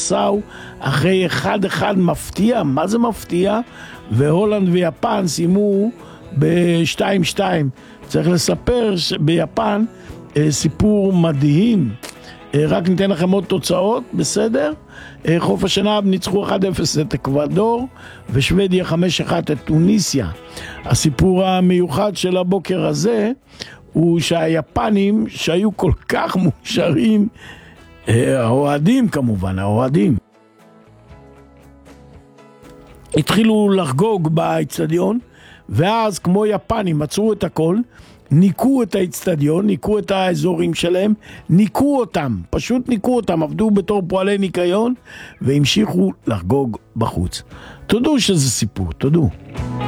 קורסאו אחרי 1-1 מפתיע, מה זה מפתיע? והולנד ויפן סיימו ב-2-2. צריך לספר ביפן סיפור מדהים. רק ניתן לכם עוד תוצאות, בסדר? חוף השנהב ניצחו 1-0 את אקוודור, ושוודיה 5-1 את טוניסיה. הסיפור המיוחד של הבוקר הזה, הוא שהיפנים שהיו כל כך מאושרים, האוהדים כמובן, האוהדים, התחילו לחגוג באצטדיון, ואז כמו יפנים מצאו את הכל, ניקו את האצטדיון, ניקו את האזורים שלהם, ניקו אותם, פשוט ניקו אותם, עבדו בתור פועלי ניקיון, והמשיכו לחגוג בחוץ. תודו שזה סיפור, תודו.